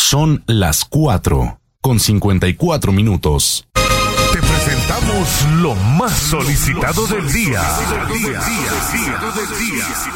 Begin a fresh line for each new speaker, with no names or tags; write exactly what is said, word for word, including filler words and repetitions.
Son las cuatro con cincuenta y cuatro minutos.
Te presentamos lo más solicitado del día.